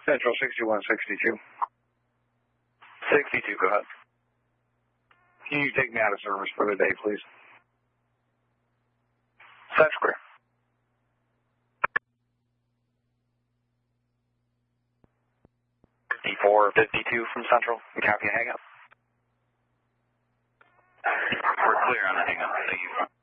Central 6162. 62, go ahead. Can you take me out of service for the day, please? That's clear. D452 from Central. Copy, hang up. We're clear on the hang up. Thank you.